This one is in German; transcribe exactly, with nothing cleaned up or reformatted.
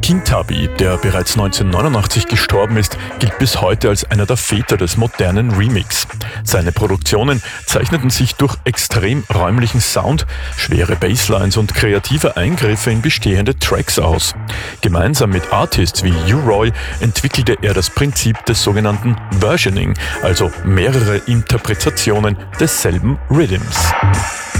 King Tubby, der bereits neunzehnhundertneunundachtzig gestorben ist, gilt bis heute als einer der Väter des modernen Remix. Seine Produktionen zeichneten sich durch extrem räumlichen Sound, schwere Basslines und kreative Eingriffe in bestehende Tracks aus. Gemeinsam mit Artists wie U-Roy entwickelte er das Prinzip des sogenannten Versioning, also mehrere Interpretationen desselben Rhythms.